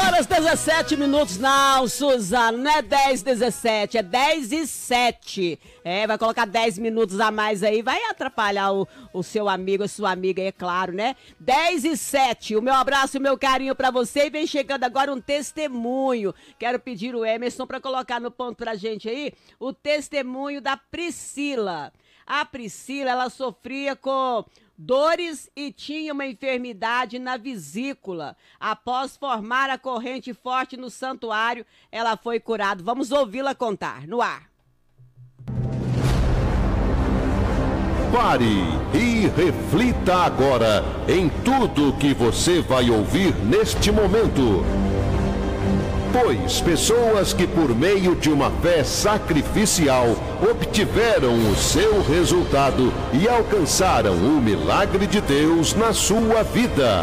horas 17 minutos. Não, Suzana, não é 10:17, é 10:07. Vai colocar 10 minutos a mais aí, vai atrapalhar o seu amigo, a sua amiga, é claro, né? 10:07. O meu abraço e o meu carinho pra você. E vem chegando agora um testemunho. Quero pedir o Emerson pra colocar no ponto pra gente aí o testemunho da Priscila. A Priscila, ela sofria com dores e tinha uma enfermidade na vesícula. Após formar a corrente forte no santuário, ela foi curada. Vamos ouvi-la contar. No ar. Pare e reflita agora em tudo que você vai ouvir neste momento. Pois pessoas que por meio de uma fé sacrificial obtiveram o seu resultado e alcançaram o milagre de Deus na sua vida.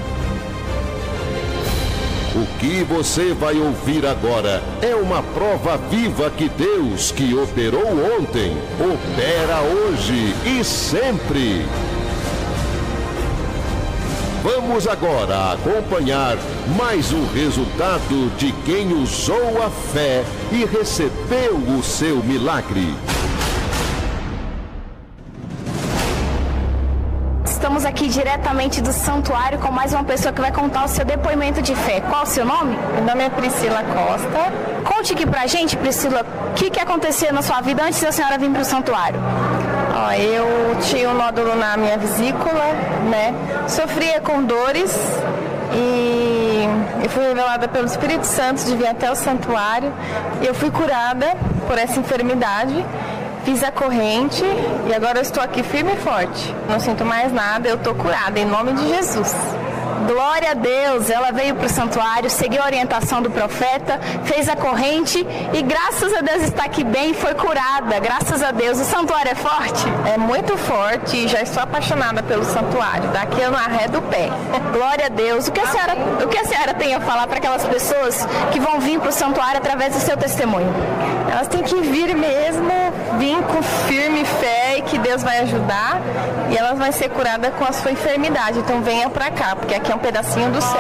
O que você vai ouvir agora é uma prova viva que Deus, que operou ontem, opera hoje e sempre. Vamos agora acompanhar mais um resultado de quem usou a fé e recebeu o seu milagre. Estamos aqui diretamente do santuário com mais uma pessoa que vai contar o seu depoimento de fé. Qual o seu nome? Meu nome é Priscila Costa. Conte aqui pra gente, Priscila, o que aconteceu na sua vida antes da senhora vir pro santuário? Eu tinha um nódulo na minha vesícula, né? Sofria com dores e eu fui revelada pelo Espírito Santo de vir até o santuário. Eu fui curada por essa enfermidade. Fiz a corrente e agora eu estou aqui firme e forte. Não sinto mais nada, eu estou curada, em nome de Jesus. Glória a Deus, ela veio para o santuário, seguiu a orientação do profeta, fez a corrente e graças a Deus está aqui bem, foi curada, graças a Deus. O santuário é forte? É muito forte e já estou apaixonada pelo santuário, daqui eu não arredo o pé. Glória a Deus. O que a senhora tem a falar para aquelas pessoas que vão vir para o santuário através do seu testemunho? Elas têm que vir mesmo, vir com firme fé e que Deus vai ajudar e elas vão ser curadas com a sua enfermidade. Então venha para cá, porque aqui é um pedacinho do céu.